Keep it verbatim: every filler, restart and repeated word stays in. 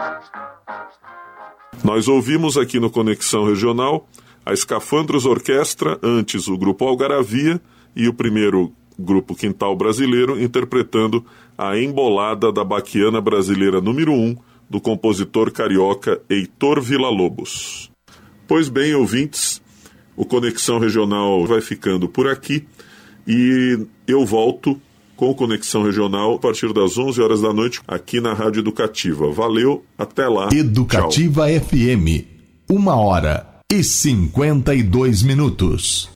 Nós ouvimos aqui no Conexão Regional a Escafandros Orquestra, antes o Grupo Algaravia e o primeiro Grupo Quintal Brasileiro, interpretando a Embolada da Baquiana Brasileira número um, do compositor carioca Heitor Villa-Lobos. Pois bem, ouvintes, o Conexão Regional vai ficando por aqui e eu volto com o Conexão Regional a partir das onze horas da noite aqui na Rádio Educativa. Valeu, até lá. Educativa. Tchau. F M, uma hora e cinquenta e dois minutos.